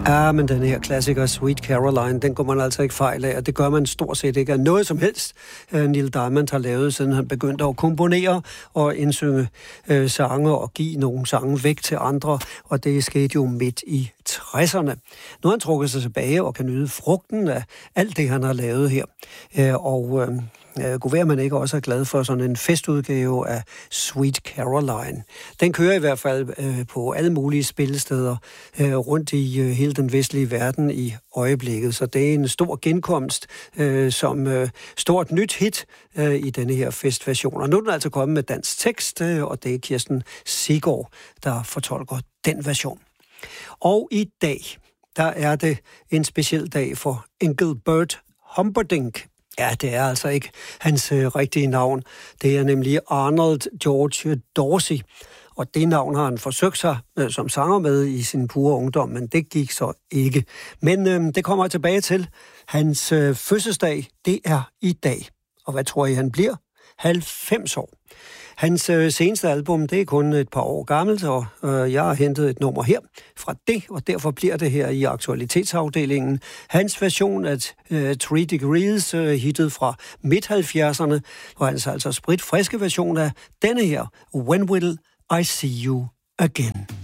Ja, men den her klassiker, Sweet Caroline, den går man altså ikke fejl af, og det gør man stort set ikke af noget som helst. Neil Diamond har lavet, siden han begyndte at komponere og indsynge sange og give nogle sange væk til andre, og det skete jo midt i 60'erne. Nu har han trukket sig tilbage og kan nyde frugten af alt det, han har lavet her. Kunne være, man ikke også er glad for sådan en festudgave af Sweet Caroline. Den kører i hvert fald på alle mulige spillesteder rundt i hele den vestlige verden i øjeblikket. Så det er en stor genkomst som stort nyt hit i denne her festversion. Og nu er den altså kommet med dansk tekst, og det er Kirsten Siggaard, der fortolker den version. Og i dag, der er det en speciel dag for Engelbert Humperdinck. Ja, det er altså ikke hans rigtige navn. Det er nemlig Arnold George Dorsey. Og det navn har han forsøgt sig som sanger med i sin pure ungdom, men det gik så ikke. Men det kommer jeg tilbage til. Hans fødselsdag, det er i dag. Og hvad tror I, han bliver? 90 år. Hans seneste album, det er kun et par år gammelt, og jeg har hentet et nummer her fra det, og derfor bliver det her i aktualitetsafdelingen. Hans version af 3 Degrees, hittet fra midt-70'erne, og altså spritfriske version af denne her, When Will I See You Again?